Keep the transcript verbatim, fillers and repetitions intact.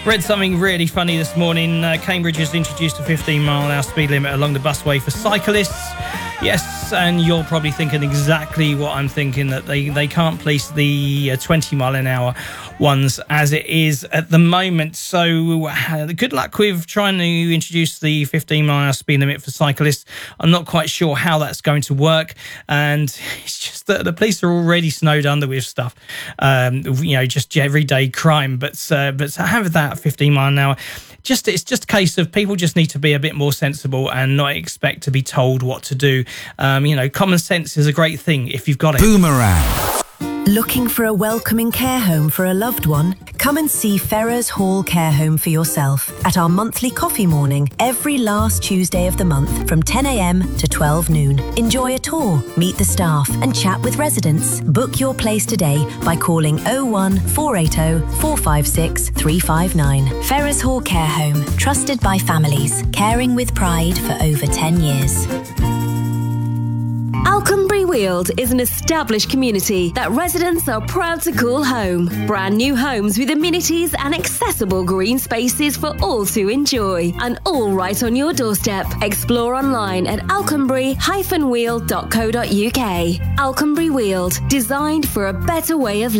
Read something really funny this morning. Uh, Cambridge has introduced a fifteen mile an hour speed limit along the busway for cyclists. Yes, and you're probably thinking exactly what I'm thinking, that they, they can't police the uh, twenty mile an hour ones as it is at the moment. So uh, good luck with trying to introduce the fifteen mile an hour speed limit for cyclists. I'm not quite sure how that's going to work, and it's just that the police are already snowed under with stuff, um, you know, just everyday crime. But uh, but to have that fifteen mile an hour, just it's just a case of people just need to be a bit more sensible and not expect to be told what to do. Um, you know, common sense is a great thing if you've got it. Boomerang. Looking for a welcoming care home for a loved one? Come and see Ferrers Hall Care Home for yourself at our monthly coffee morning every last Tuesday of the month from ten a m to twelve noon. Enjoy a tour, meet the staff and chat with residents. Book your place today by calling oh one four eight oh four five six three five nine. Ferrers Hall Care Home, trusted by families, caring with pride for over ten years. Alconbury Weald is an established community that residents are proud to call home. Brand new homes with amenities and accessible green spaces for all to enjoy. And all right on your doorstep. Explore online at alconbury dash weald dot co dot uk. Alconbury Weald, designed for a better way of living.